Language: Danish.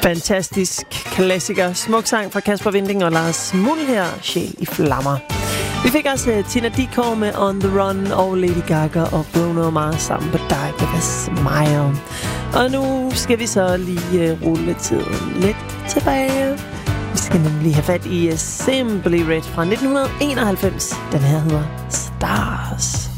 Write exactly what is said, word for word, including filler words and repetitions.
Fantastisk klassiker. Smuk sang fra Kasper Winding og Lars Muhl her. Sjæl i flammer. Vi fik også uh, Tina Dickow med On The Run og Lady Gaga og Bruno Mars sammen på Die With A Smile. Og nu skal vi så lige uh, rulle tiden lidt tilbage. Vi skal nemlig have fat i uh, Simply Red fra nitten enoghalvfems. Den her hedder Stars.